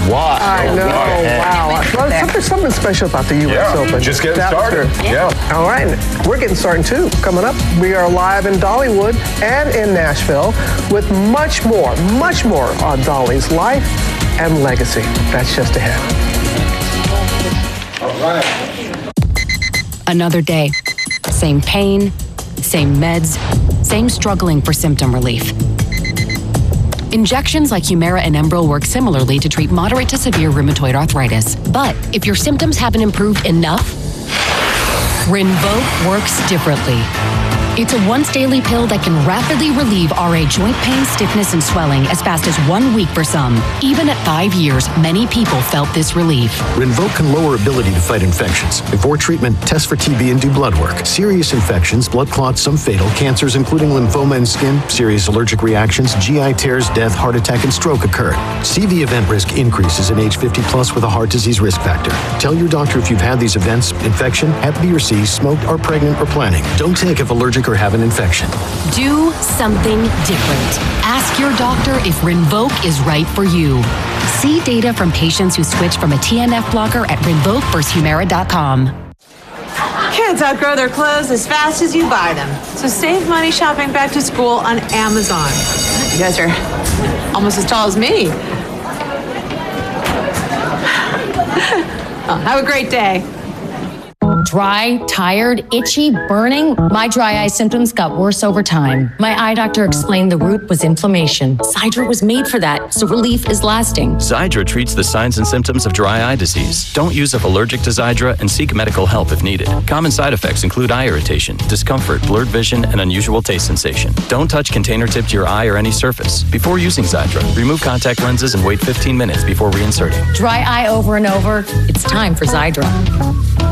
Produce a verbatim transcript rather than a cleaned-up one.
Why? I know. Wow. Well, something, something special about the U S Yeah, Open. just getting That's started. true. Yeah. All right. We're getting started, too. Coming up, we are live in Dollywood and in Nashville with much more, much more on Dolly's life and legacy. That's just ahead. All right. Another day. Same pain, same meds, same struggling for symptom relief. Injections like Humira and Enbrel work similarly to treat moderate to severe rheumatoid arthritis. But if your symptoms haven't improved enough, Rinvoq works differently. It's a once-daily pill that can rapidly relieve R A joint pain, stiffness, and swelling as fast as one week for some. Even at five years, many people felt this relief. Rinvoq can lower ability to fight infections. Before treatment, test for T B and do blood work. Serious infections, blood clots, some fatal, cancers including lymphoma and skin, serious allergic reactions, G I tears, death, heart attack, and stroke occur. C V event risk increases in age fifty plus with a heart disease risk factor. Tell your doctor if you've had these events: infection, hep B or C, smoked, are pregnant, or planning. Don't take if allergic or have an infection. Do something different. Ask your doctor if Rinvoq is right for you. See data from patients who switched from a T N F blocker at Rinvoq versus Humira dot com. Kids outgrow their clothes as fast as you buy them. So save money shopping back to school on Amazon. You guys are almost as tall as me. Oh, have a great day. Dry, tired, itchy, burning. My dry eye symptoms got worse over time. My eye doctor explained the root was inflammation. Xiidra was made for that, so relief is lasting. Xiidra treats the signs and symptoms of dry eye disease. Don't use if allergic to Xiidra and seek medical help if needed. Common side effects include eye irritation, discomfort, blurred vision, and unusual taste sensation. Don't touch container tip to your eye or any surface. Before using Xiidra, remove contact lenses and wait fifteen minutes before reinserting. Dry eye over and over. It's time for Xiidra.